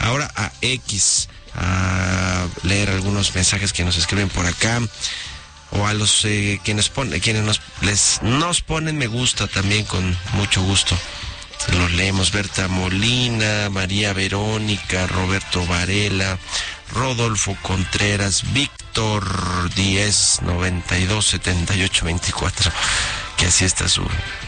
ahora a X, a leer algunos mensajes que nos escriben por acá, o a los quienes nos ponen me gusta también con mucho gusto. Los leemos: Berta Molina, María Verónica, Roberto Varela, Rodolfo Contreras, Víctor 10 92 78 24, que así está su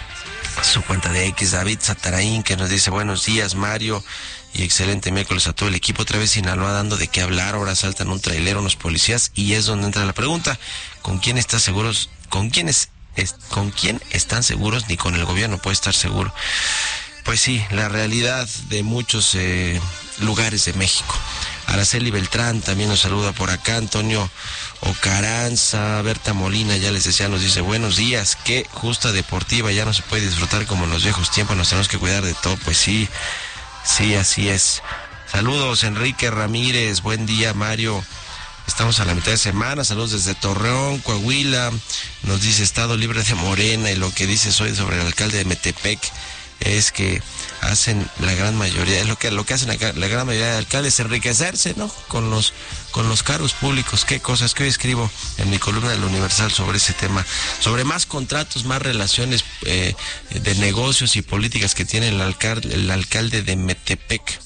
cuenta de X. David Sataraín, que nos dice: buenos días, Mario, y excelente miércoles a todo el equipo. Otra vez Sinaloa dando de qué hablar. Ahora saltan un trailero unos policías, y es donde entra la pregunta: ¿con quién están seguros? ¿Con quién están seguros? Ni con el gobierno puede estar seguro. Pues sí, la realidad de muchos lugares de México. Araceli Beltrán también nos saluda por acá. Antonio Ocaranza, Berta Molina, ya les decía, nos dice: buenos días, qué justa deportiva, ya no se puede disfrutar como en los viejos tiempos, nos tenemos que cuidar de todo. Pues sí, así es. Saludos, Enrique Ramírez, buen día, Mario. Estamos a la mitad de semana, saludos desde Torreón, Coahuila. Nos dice: Estado libre de Morena, y lo que dices hoy sobre el alcalde de Metepec es que hacen la gran mayoría, es lo que hacen la gran mayoría de alcaldes, enriquecerse, ¿no? Con los cargos públicos. Qué cosas que hoy escribo en mi columna del Universal sobre ese tema, sobre más contratos, más relaciones de negocios y políticas que tiene el alcalde de Metepec,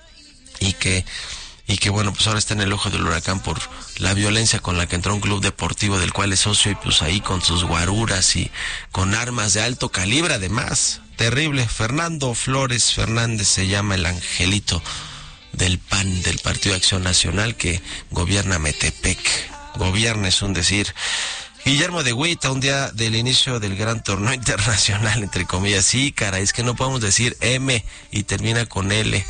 y que bueno, pues ahora está en el ojo del huracán por la violencia con la que entró un club deportivo del cual es socio, y pues ahí con sus guaruras y con armas de alto calibre además. Terrible. Fernando Flores Fernández se llama, el angelito del PAN, del Partido de Acción Nacional, que gobierna Metepec. Gobierna es un decir. Guillermo de Huita, un día del inicio del gran torneo internacional, entre comillas. Sí, caray, es que no podemos decir M y termina con L.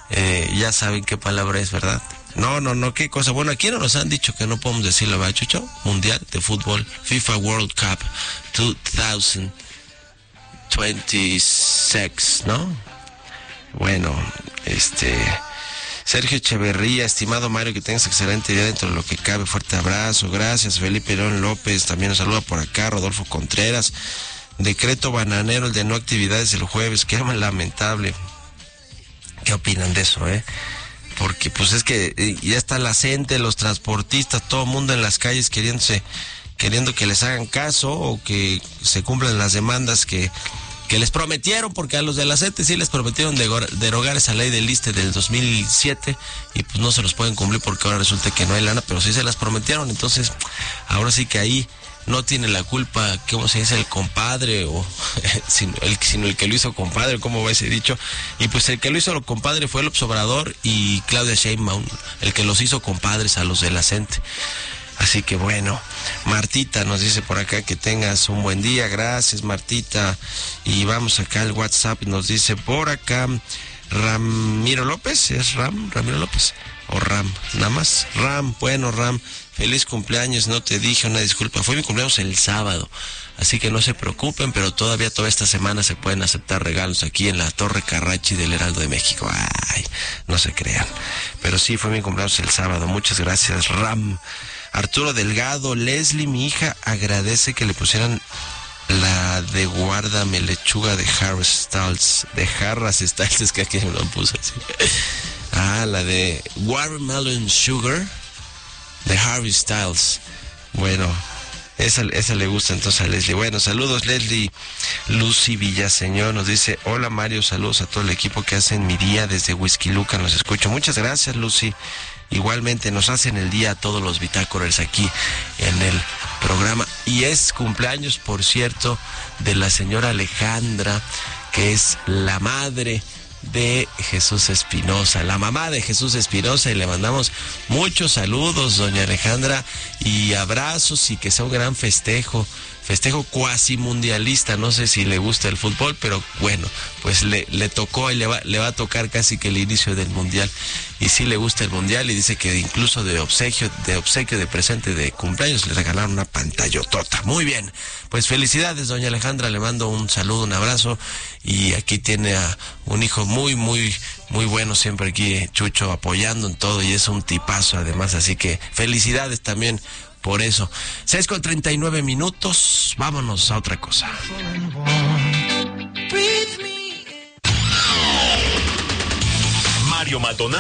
Ya saben qué palabra es, ¿verdad? No, qué cosa. Bueno, aquí no nos han dicho que no podemos decirlo, ¿verdad, Chucho? Mundial de Fútbol, FIFA World Cup 2026, ¿no? Bueno, Sergio Echeverría: estimado Mario, que tengas excelente día dentro de lo que cabe. Fuerte abrazo, gracias. Felipe León López también nos saluda por acá. Rodolfo Contreras: decreto bananero, el de no actividades el jueves, qué lamentable. ¿Qué opinan de eso, Porque pues es que ya está la gente, los transportistas, todo el mundo en las calles queriendo que les hagan caso, o que se cumplan las demandas que les prometieron, porque a los de la CENTE sí les prometieron derogar esa ley del ISSSTE del 2007, y pues no se los pueden cumplir porque ahora resulta que no hay lana, pero sí se las prometieron. Entonces ahora sí que ahí no tiene la culpa, ¿cómo se dice? El compadre, o sino el que lo hizo compadre, ¿cómo va ese dicho? Y pues el que lo hizo compadre fue López Obrador y Claudia Sheinbaum, el que los hizo compadres a los de la CENTE. Así que bueno, Martita nos dice por acá que tengas un buen día. Gracias, Martita. Y vamos acá al WhatsApp, nos dice por acá Ramiro López. ¿Es Ramiro López? ¿O Ram? Nada más Ram. Bueno, Ram, feliz cumpleaños. No te dije, una disculpa. Fue mi cumpleaños el sábado, así que no se preocupen, pero todavía toda esta semana se pueden aceptar regalos aquí en la Torre Carrachi del Heraldo de México. Ay, no se crean. Pero sí, fue mi cumpleaños el sábado. Muchas gracias, Ram. Arturo Delgado: Leslie, mi hija, agradece que le pusieran la de Guárdame Lechuga de Harry Styles. De Harras Styles, es que aquí me lo puse así. La de Watermelon Sugar de Harry Styles. Bueno, esa le gusta entonces a Leslie. Bueno, saludos, Leslie. Lucy Villaseñor nos dice: hola, Mario, saludos a todo el equipo que hacen mi día desde Whisky Luca, los escucho. Muchas gracias, Lucy. Igualmente nos hacen el día a todos los bitácorers aquí en el programa. Y es cumpleaños, por cierto, de la señora Alejandra, que es la madre de Jesús Espinosa, la mamá de Jesús Espinosa, y le mandamos muchos saludos, doña Alejandra, y abrazos, y que sea un gran festejo cuasi mundialista. No sé si le gusta el fútbol, pero bueno, pues le tocó y le va a tocar casi que el inicio del mundial, y sí le gusta el mundial, y dice que incluso de obsequio de presente de cumpleaños le regalaron una pantallotota. Muy bien, pues felicidades, doña Alejandra, le mando un saludo, un abrazo, y aquí tiene a un hijo muy, muy, muy bueno, siempre aquí Chucho apoyando en todo, y es un tipazo además, así que felicidades también por eso. 6:39, vámonos a otra cosa. Mario Maldonado